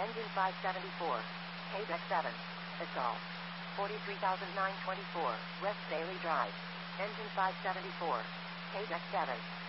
Engine 574. KDEC 7. Assault. 43,924. West Daily Drive. Engine 574. KDEC 7.